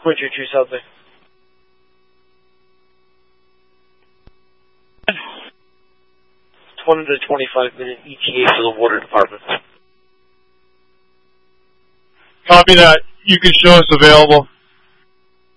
Quit your juice out there. 20 to 25-minute ETA for the water department. Copy that. You can show us available.